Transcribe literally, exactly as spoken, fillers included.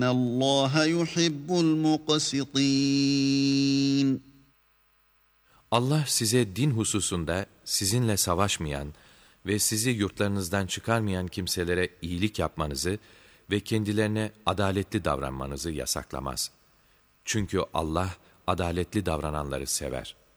Allah yuhibbul muqsitin. Allah size din hususunda sizinle savaşmayan ve sizi yurtlarınızdan çıkarmayan kimselere iyilik yapmanızı ve kendilerine adaletli davranmanızı yasaklamaz. Çünkü Allah adaletli davrananları sever.